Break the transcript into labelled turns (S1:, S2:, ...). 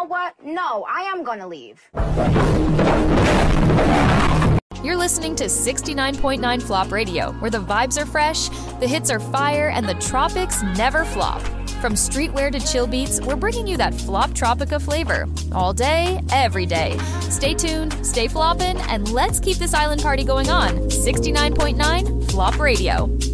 S1: what? No, I am gonna leave.
S2: You're listening to 69.9 Flop Radio, where the vibes are fresh, the hits are fire, and the tropics never flop. From streetwear to chill beats, we're bringing you that Flop Tropica flavor. All day, every day. Stay tuned, stay floppin', and let's keep this island party going on. 69.9 Flop Radio.